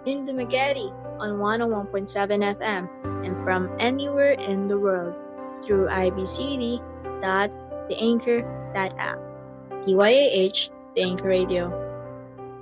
in Dumaguete on 101.7 FM and from anywhere in the world through ibcd.theanchor.app. DYAH, The Anchor Radio.